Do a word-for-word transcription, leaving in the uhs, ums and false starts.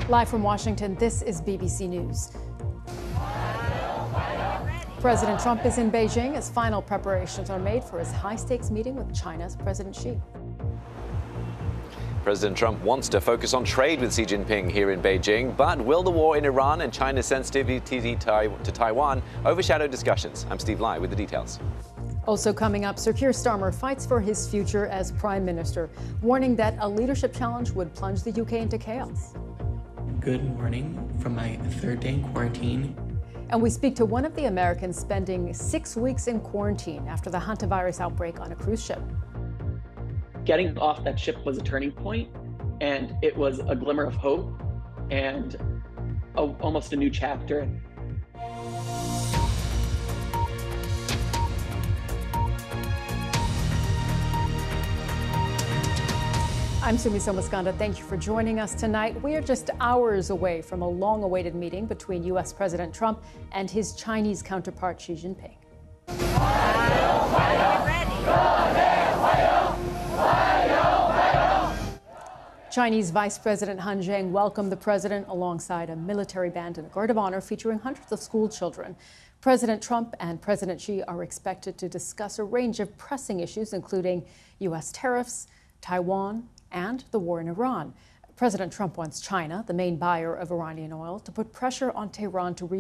Live from Washington, this is B B C News. President Trump is in Beijing as final preparations are made for his high-stakes meeting with China's President Xi. President Trump wants to focus on trade with Xi Jinping here in Beijing, but will the war in Iran and China's sensitivity to Taiwan overshadow discussions? I'm Steve Lai with the details. Also coming up, Sir Keir Starmer fights for his future as Prime Minister, warning that a leadership challenge would plunge the U K into chaos. Good morning from my third day in quarantine. And we speak to one of the Americans spending six weeks in quarantine after the hantavirus outbreak on a cruise ship. Getting off that ship was a turning point, and it was a glimmer of hope and a, almost a new chapter. I'm Sumi Somaskanda. Thank you for joining us tonight. We are just hours away from a long-awaited meeting between U S President Trump and his Chinese counterpart Xi Jinping. Chinese Vice President Han Zheng welcomed the president alongside a military band and a guard of honor featuring hundreds of school children. President Trump and President Xi are expected to discuss a range of pressing issues, including U S tariffs, Taiwan, and the war in Iran. President Trump wants China, the main buyer of Iranian oil, to put pressure on Tehran to re